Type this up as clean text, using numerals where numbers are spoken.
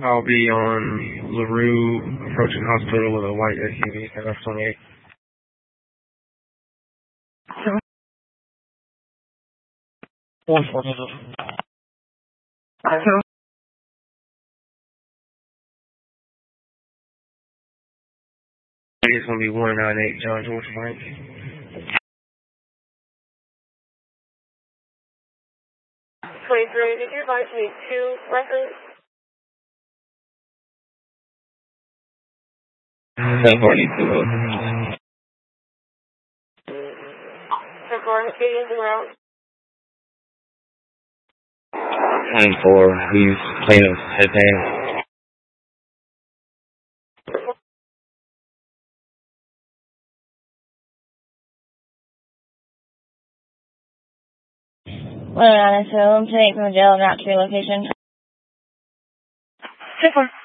I'll be on LaRue, approaching hospital with a white SUV, NF-28. It's going to be 198 John George Frank. 23, did you advise me 2 records? 1042. 10-4, getting the route. 24, he's playing his headband. Well, so I'm taking from the jail route to your location. 10-4.